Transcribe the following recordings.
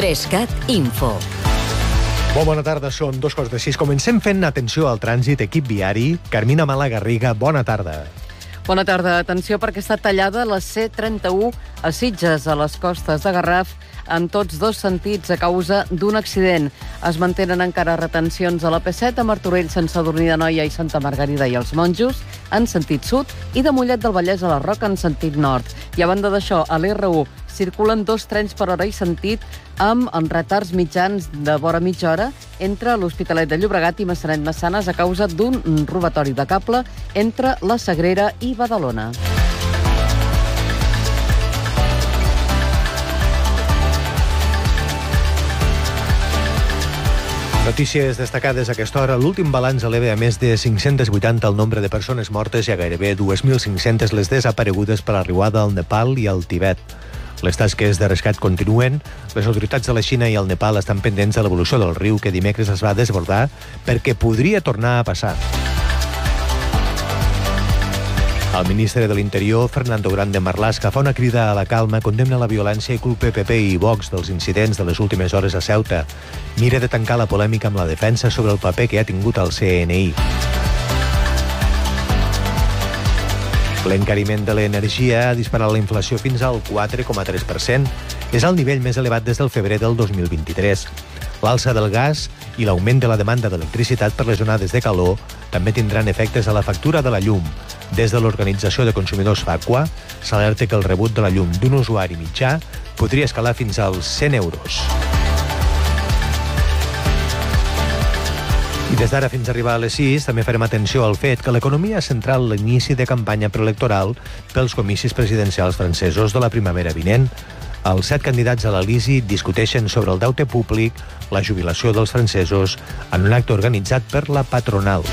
3CAT Info. Molt bona tarda, són 2:06. Comencem fent atenció al trànsit, equip viari. Carmina Malagarriga, bona tarda. Bona tarda. Atenció perquè està tallada la C31 a Sitges, a les costes de Garraf, en tots dos sentits a causa d'un accident. Es mantenen encara retencions a la P7 a Martorell, Sant Sadurní d'Anoia i Santa Margarida i els Monjos, en sentit sud, i de Mollet del Vallès a la Roca en sentit nord. I a banda d'això, a l'R1 circulen 2 trens per hora i sentit amb retards mitjans de vora mitja hora entre l'Hospitalet de Llobregat i Massanet-Massanes a causa d'un robatori de cable entre la Sagrera i Badalona. Notícies destacades a aquesta hora. L'últim balanç eleva a més de 580 el nombre de persones mortes i a gairebé 2.500 les desaparegudes per la riuada al Nepal i al Tibet. Les tasques de rescat continuen. Les autoritats de la Xina i el Nepal estan pendents de l'evolució del riu que dimecres es va desbordar perquè podria tornar a passar. El ministre de l'Interior, Fernando Grande Marlaska, fa una crida a la calma, condemna la violència i culpa PP i Vox dels incidents de les últimes hores a Ceuta. Mira de tancar la polèmica amb la defensa sobre el paper que ha tingut el CNI. L'encariment de l'energia ha disparat la inflació fins al 4,3%. És el nivell més elevat des del febrer del 2023. L'alça del gas i l'augment de la demanda d'electricitat per les onades de calor també tindran efectes a la factura de la llum. Des de l'Organització de Consumidors FACUA s'alerta que el rebut de la llum d'un usuari mitjà podria escalar fins als 100 euros. I des d'ara fins a arribar a les 6 també farem atenció al fet que l'economia ha centrat l'inici de campanya preelectoral pels comicis presidencials francesos de la primavera vinent. Els 7 candidats a l'Elisi discuteixen sobre el deute públic, la jubilació dels francesos, en un acte organitzat per la patronal.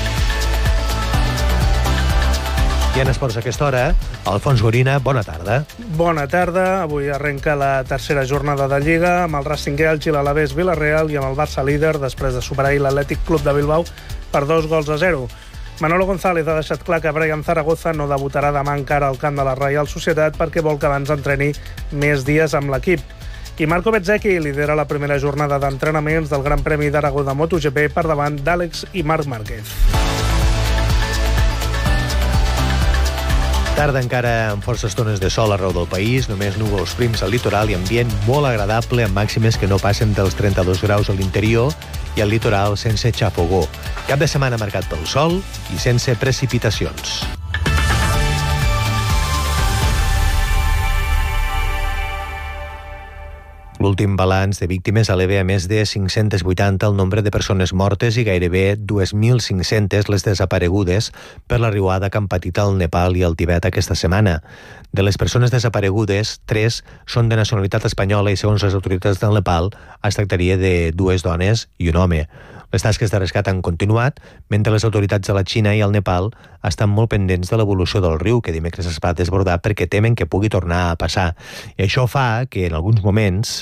I en esports a aquesta hora, Alfons Gorina, bona tarda. Bona tarda. Avui arrenca la tercera jornada de Lliga amb el Racing Elche, l'Alavés Villarreal i amb el Barça líder després de superar l'Atlètic Club de Bilbao per 2-0. Manolo González ha deixat clar que Brian Zaragoza no debutarà demà encara al camp de la Reial Societat perquè vol que abans entreni més dies amb l'equip. I Marco Bezzecchi lidera la primera jornada d'entrenaments del Gran Premi d'Aragó de MotoGP per davant d'Àlex i Marc Márquez. Tarda encara amb força estones de sol arreu del país, només núvols prims al litoral i ambient molt agradable amb màximes que no passen dels 32 graus a l'interior i al litoral sense xafogó. Cap de setmana marcat pel sol i sense precipitacions. L'últim balanç de víctimes eleva a més de 580 el nombre de persones mortes i gairebé 2.500 les desaparegudes per la riuada que han patit al Nepal i al Tibet aquesta setmana. De les persones desaparegudes, 3 són de nacionalitat espanyola i, segons les autoritats del Nepal, es tractaria de 2 dones i un home. Les tasques de rescat han continuat, mentre les autoritats de la Xina i el Nepal estan molt pendents de l'evolució del riu, que dimecres es va desbordar perquè temen que pugui tornar a passar. I això fa que, en alguns moments,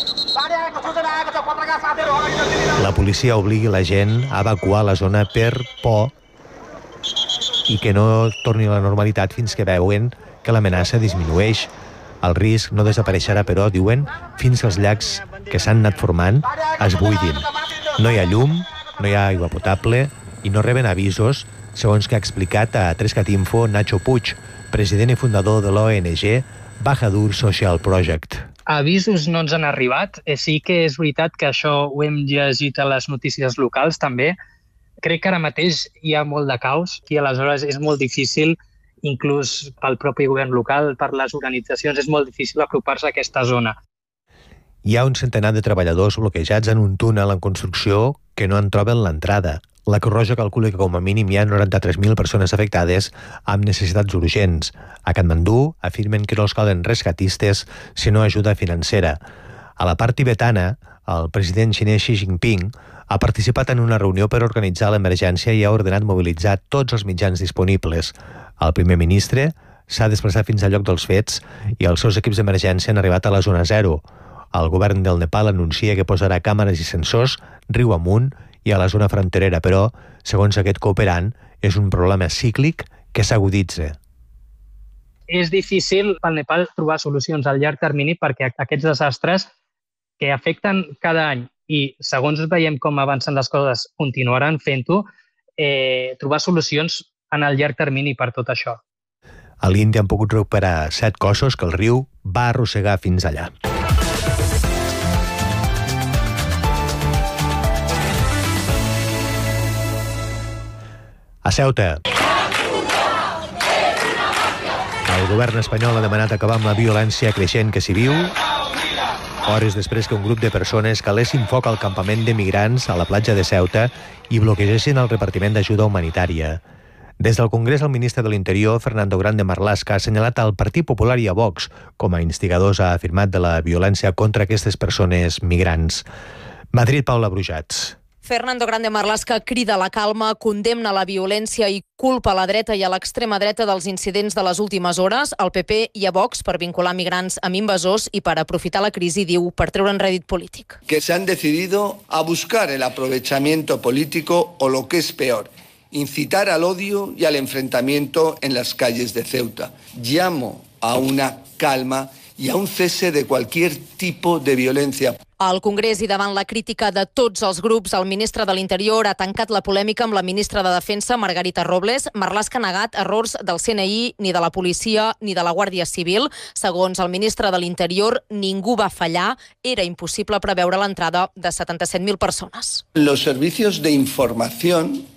la policia obligui la gent a evacuar la zona per por i que no torni a la normalitat fins que veuen que l'amenaça disminueix. El risc no desapareixerà, però, diuen, fins que els llacs que s'han anat formant es buidin. No hi ha llum, no hi ha aigua potable i no reben avisos, segons que ha explicat a 3CAT Info Nacho Puig, president i fundador de l'ONG Bahadur Social Project. Avisos no ens han arribat. Sí que és veritat que això ho hem llegit a les notícies locals també. Crec que ara mateix hi ha molt de caos i aleshores és molt difícil, inclús pel propi govern local, per les organitzacions, és molt difícil apropar-se a aquesta zona. Hi ha un centenar de treballadors bloquejats en un túnel en construcció que no en troben l'entrada. La Creu Roja calcula que com a mínim hi ha 93.000 persones afectades amb necessitats urgents. A Katmandú afirmen que no els calen rescatistes, sinó ajuda financera. A la part tibetana, el president xinès Xi Jinping ha participat en una reunió per organitzar l'emergència i ha ordenat mobilitzar tots els mitjans disponibles. El primer ministre s'ha desplaçat fins al lloc dels fets i els seus equips d'emergència han arribat a la zona 0. El govern del Nepal anuncia que posarà càmeres i sensors riu amunt i a la zona fronterera, però, segons aquest cooperant, és un problema cíclic que s'aguditza. És difícil pel Nepal trobar solucions a llarg termini perquè aquests desastres que afecten cada any i segons veiem com avancen les coses continuaran fent-ho, trobar solucions en el llarg termini per tot això. A l'Índia han pogut recuperar 7 cossos que el riu va arrossegar fins allà. A Ceuta. El govern espanyol ha demanat acabar amb la violència creixent que s'hi viu hores després que un grup de persones calessin foc al campament de migrants a la platja de Ceuta i bloquegessin el repartiment d'ajuda humanitària. Des del Congrés, el ministre de l'Interior, Fernando Grande Marlaska, ha assenyalat al Partit Popular i a Vox com a instigadors, ha afirmat, de la violència contra aquestes persones migrants. Madrid, Paula Brujats. Fernando Grande Marlaska crida a la calma, condemna la violència i culpa a la dreta i a l'extrema dreta dels incidents de les últimes hores, al PP i a Vox per vincular migrants amb invasors i per aprofitar la crisi, diu, per treure'n rèdit polític. Que se han decidido a buscar el aprovechamiento político o lo que es peor, incitar al odio y al enfrentamiento en las calles de Ceuta. Llamo a una calma y a un cese de cualquier tipo de violencia. Al Congrés i davant la crítica de tots els grups, el ministre de l'Interior ha tancat la polèmica amb la ministra de Defensa, Margarita Robles. Marlaska ha negat errors del CNI, ni de la policia, ni de la Guàrdia Civil. Segons el ministre de l'Interior, ningú va fallar. Era impossible preveure l'entrada de 77.000 persones. Los servicios de información